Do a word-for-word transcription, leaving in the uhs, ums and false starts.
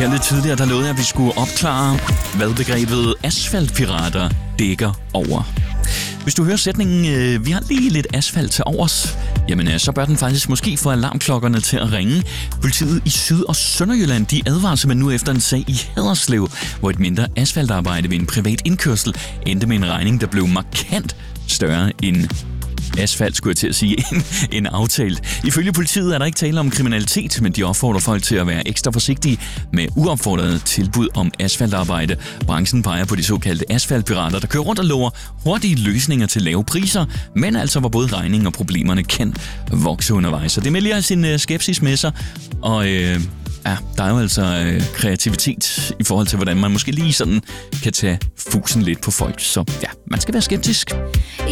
Her lidt tidligere, der lovede jeg, at vi skulle opklare, hvad begrebet asfaltpirater dækker over. Hvis du hører sætningen, øh, vi har lige lidt asfalt til overs, jamen øh, så bør den faktisk måske få alarmklokkerne til at ringe. Politiet i Syd- og Sønderjylland, de advarer simpelthen nu efter en sag i Haderslev, hvor et mindre asfaltarbejde ved en privat indkørsel endte med en regning, der blev markant større end asfalt, skulle jeg til at sige, end, end aftalt. Ifølge politiet er der ikke tale om kriminalitet, men de opfordrer folk til at være ekstra forsigtige med uopfordrede tilbud om asfaltarbejde. Branchen peger på de såkaldte asfaltpirater, der kører rundt og lover hurtige løsninger til lave priser, men altså hvor både regningen og problemerne kan vokse undervejs. Så det melder jeg sin skepsis med sig, og øh, ja, der er jo altså øh, kreativitet i forhold til, hvordan man måske lige sådan kan tage fusen lidt på folk. Så ja, man skal være skeptisk.